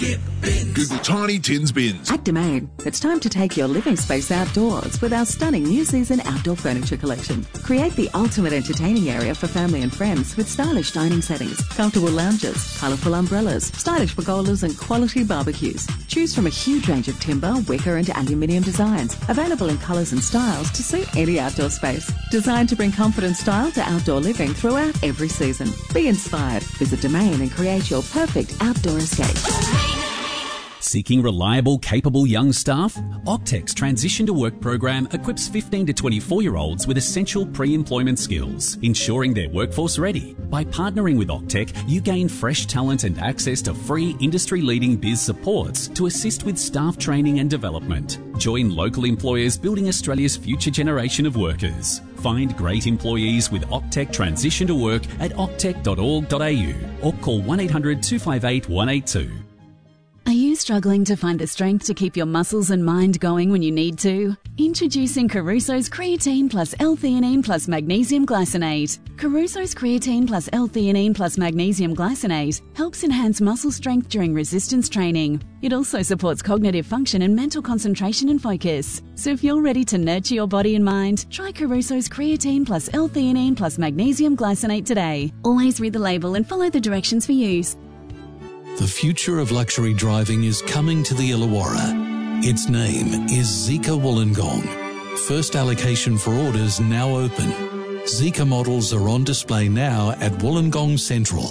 Skip Bins. Google Tiny Tins Bins. At Domain, it's time to take your living space outdoors with our stunning new season outdoor furniture collection. Create the ultimate entertaining area for family and friends with stylish dining settings, comfortable lounges, colourful umbrellas, stylish pergolas and quality barbecues. Choose from a huge range of timber, wicker and aluminium designs, available in colours and styles to suit any outdoor space. Designed to bring comfort and style to outdoor living throughout every season. Be inspired. Visit Domain and create your perfect outdoor escape. Seeking reliable, capable young staff? Octec's Transition to Work program equips 15 to 24-year-olds with essential pre-employment skills, ensuring they're workforce ready. By partnering with Octec, you gain fresh talent and access to free industry-leading biz supports to assist with staff training and development. Join local employers building Australia's future generation of workers. Find great employees with Octec Transition to Work at octec.org.au or call 1800 258 182. Are you struggling to find the strength to keep your muscles and mind going when you need to? Introducing Caruso's Creatine plus L-theanine plus Magnesium Glycinate. Caruso's Creatine plus L-theanine plus Magnesium Glycinate helps enhance muscle strength during resistance training. It also supports cognitive function and mental concentration and focus. So if you're ready to nurture your body and mind, try Caruso's Creatine plus L-theanine plus Magnesium Glycinate today. Always read the label and follow the directions for use. The future of luxury driving is coming to the Illawarra. Its name is Zeekr Wollongong. First allocation for orders now open. Zeekr models are on display now at Wollongong Central.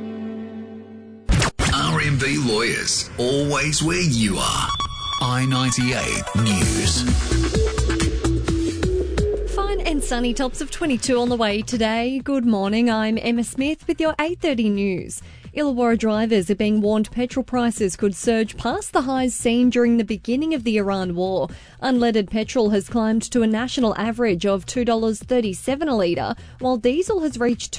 RMB Lawyers, always where you are. I-98 News. Fine and sunny, tops of 22 on the way today. Good morning, I'm Emma Smith with your 8:30 news. Illawarra drivers are being warned petrol prices could surge past the highs seen during the beginning of the Iran war. Unleaded petrol has climbed to a national average of $2.37 a litre, while diesel has reached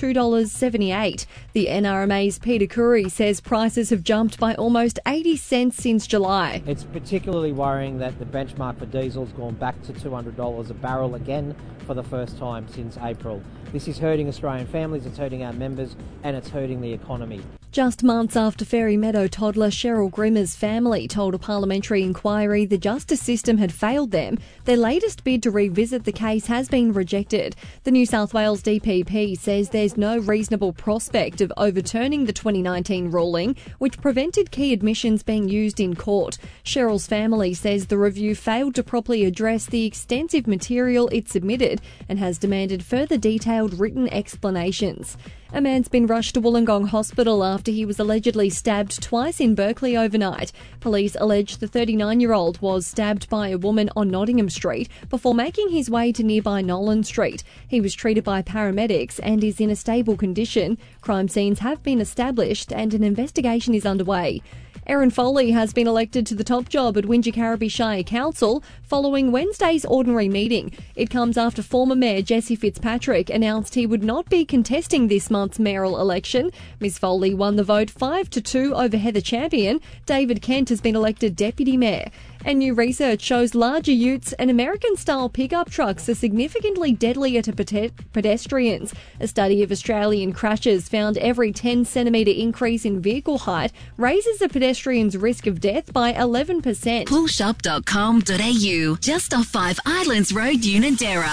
$2.78. The NRMA's Peter Curry says prices have jumped by almost 80 cents since July. It's particularly worrying that the benchmark for diesel's gone back to $200 a barrel again for the first time since April. This is hurting Australian families, it's hurting our members, and it's hurting the economy. Just months after Fairy Meadow toddler Cheryl Grimmer's family told a parliamentary inquiry the justice system had failed them, their latest bid to revisit the case has been rejected. The New South Wales DPP says there's no reasonable prospect of overturning the 2019 ruling, which prevented key admissions being used in court. Cheryl's family says the review failed to properly address the extensive material it submitted and has demanded further detailed written explanations. A man's been rushed to Wollongong Hospital after he was allegedly stabbed twice in Berkeley overnight. Police allege the 39-year-old was stabbed by a woman on Nottingham Street before making his way to nearby Nolan Street. He was treated by paramedics and is in a stable condition. Crime scenes have been established and an investigation is underway. Erin Foley has been elected to the top job at Wingecarribee Shire Council following Wednesday's ordinary meeting. It comes after former Mayor Jesse Fitzpatrick announced he would not be contesting this month's mayoral election. Ms Foley won the vote 5-2 over Heather Champion. David Kent has been elected Deputy Mayor. And new research shows larger utes and American-style pickup trucks are significantly deadlier to pedestrians. A study of Australian crashes found every 10-centimetre increase in vehicle height raises a pedestrian's risk of death by 11%. Pullshop.com.au, just off 5 Islands Road, Unanderra.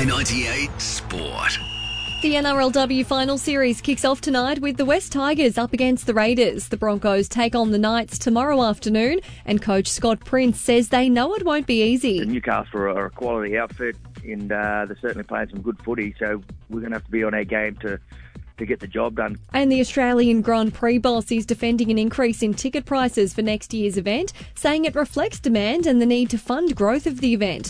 I-98 Sport. The NRLW Final Series kicks off tonight with the West Tigers up against the Raiders. The Broncos take on the Knights tomorrow afternoon, and coach Scott Prince says they know it won't be easy. Newcastle are a quality outfit, and they're certainly playing some good footy, so we're going to have to be on our game to get the job done. And the Australian Grand Prix boss is defending an increase in ticket prices for next year's event, saying it reflects demand and the need to fund growth of the event.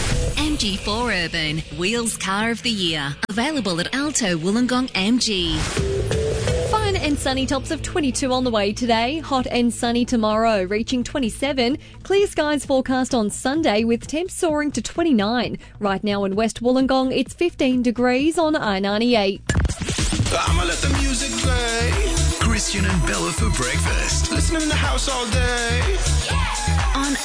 MG4 Urban, Wheels Car of the Year. Available at Alto Wollongong MG. Fine and sunny, tops of 22 on the way today. Hot and sunny tomorrow, reaching 27. Clear skies forecast on Sunday with temps soaring to 29. Right now in West Wollongong, it's 15 degrees on I-98. I'ma let the music play. Christian and Bella for breakfast. Listening in the house all day. Yeah.